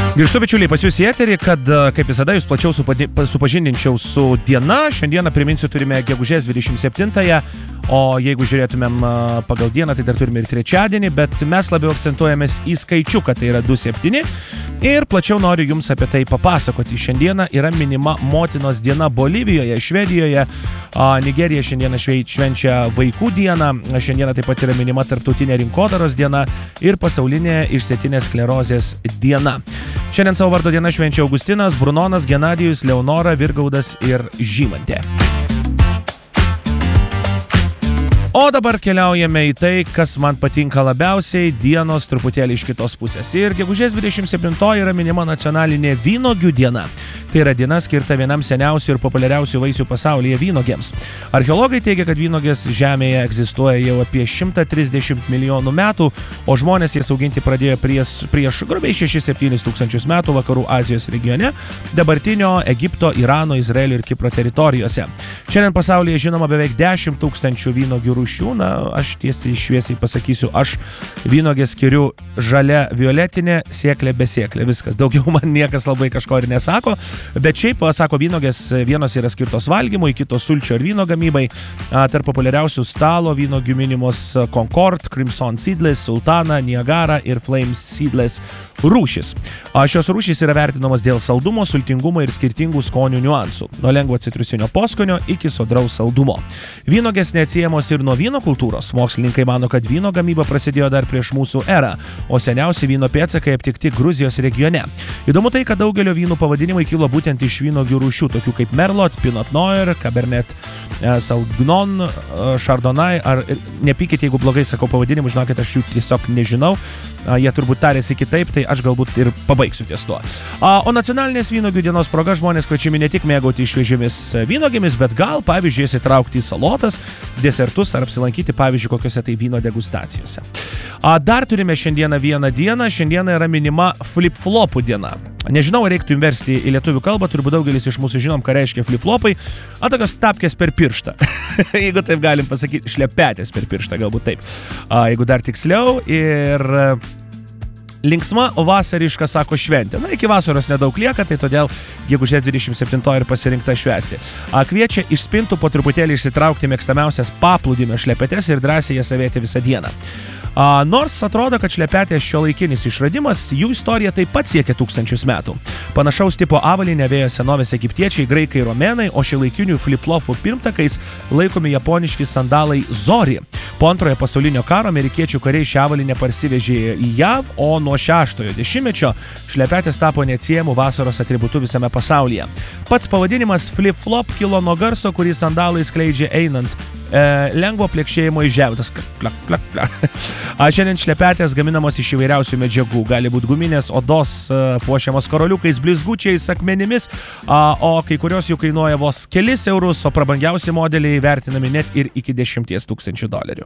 Grįžtu, bičiuliai, pas jūs į eterį, kad, kaip visada, jūs plačiau supažindinčiau su diena. Šiandieną, priminsiu, turime gegužės 27-ąją, o jeigu žiūrėtumėm pagal dieną, tai dar turime ir trečiadienį, bet mes labiau akcentuojamės į skaičių, kad tai yra 27. Ir plačiau noriu jums apie tai papasakoti. Šiandieną yra minima motinos diena Bolivijoje, Švedijoje, Nigerija šiandieną švenčia vaikų dieną, šiandieną taip pat yra minima tarptautinė rinkodaros diena ir pasaulinė išsėtinės sklerozės diena. Šiandien savo vardo dieną švenčia Augustinas, Brunonas, Genadijus, Leonora, Virgaudas ir Žymantė. O dabar keliaujame į tai, kas man patinka labiausiai, dienos truputėlį iš kitos pusės. Ir gegužės 27 yra minima nacionalinė vynogių diena. Tai yra diena skirta vienam seniausių ir populiariausių vaisių pasaulyje vynogiams. Archeologai teigia, kad vynogės žemėje egzistuoja jau apie 130 milijonų metų, o žmonės jas auginti pradėjo prieš grubiai 6-7 tūkstančius metų Vakarų Azijos regione, dabartinio Egipto, Irano, Izraelio ir Kipro teritorijose. Šiandien pasaulyje žinoma beveik 10 tūkstančių vynogių rūšių. Na, aš tiesiai šviesiai pasakysiu, aš vynogės skiriu žalia, violetinė, sėklė, besėklė. Viskas. Daugiau man niekas labai kažko ir nesako. Bet šiaip, sako, vynogės vienos yra skirtos valgymui, kitos sulčio ir vyno gamybai. Tarp populiariausių stalo vynogių minimos Concord, Crimson Seedless, Sultana, Niagara ir Flame Seedless rūšis. Šios rūšys yra vertinamos dėl saldumo, sultingumo ir skirtingų skonių niuansų. Nuo lengvo citrusinio poskonio iki sodraus saldumo. Vynogės neatsiejamos ir nuo vyno kultūros. Mokslininkai mano, kad vyno gamyba prasidėjo dar prieš mūsų erą, o seniausi vyno pėdsakai aptikti Gruzijos regione. Įdomu tai, kad daugelio vynų pavadinimai kilo būtent iš vynogių rūšių, tokių kaip Merlot, Pinot Noir, Cabernet Sauvignon, Chardonnay, ar nepykite, jeigu blogai sakau pavadinimus, žinokit, aš jų tiesiog nežinau, jie turbūt tarėsi kitaip, tai aš galbūt ir pabaigsiu ties tuo. O nacionalinės vynogių dienos proga žmonės kviečiami ne tik mėgauti šviežiomis vynogėmis, bet gal, pavyzdžiui, įsitraukti į salotas, desertus ar apsilankyti, pavyzdžiui, kokiuose tai vyno degustacijose. Dar turime šiandieną vieną dieną, šiandieną yra minima flip-flopų diena. Nežinau, reiktų versti į lietuvių kalbą, turbūt daugelis iš mūsų žinom, ką reiškia flip-flopai. Tokios tapkės per pirštą. Jeigu taip galim pasakyti, šlepetės per pirštą, galbūt taip. Jeigu dar tiksliau. Ir linksma vasariška, sako, šventė. Na, iki vasaros nedaug lieka, tai todėl gegužės 27 ir pasirinkta švęsti. Kviečia iš spintų po truputėlį išsitraukti mėgstamiausias paplūdimio šlepetes ir drąsiai jas avėti visą dieną. Nors atrodo, kad šlepetės šiuolaikinis išradimas, jų istorija taip pat siekia tūkstančius metų. Panašaus tipo avalynę vėjo senovės egiptiečiai, graikai, romėnai, o šiuolaikinių flip-flopų pirmtakais laikomi japoniški sandalai Zori. Po antrojo pasaulinio karo amerikiečių kariai šią avalynę parsivežė į JAV, o nuo 6-ojo dešimtmečio šlepetės tapo neatsiejamų vasaros atributų visame pasaulyje. Pats pavadinimas flip-flop kilo nuo garso, kurį sandalai skleidžia einant lengvo plekšėjimo į žemę. Šiandien šlepetės gaminamos iš įvairiausių medžiagų. Gali būti guminės odos, puošiamos karoliukais, blizgučiais, akmenimis, o kai kurios jų kainuoja vos kelis eurus, o prabangiausi modeliai vertinami net ir iki $10 000.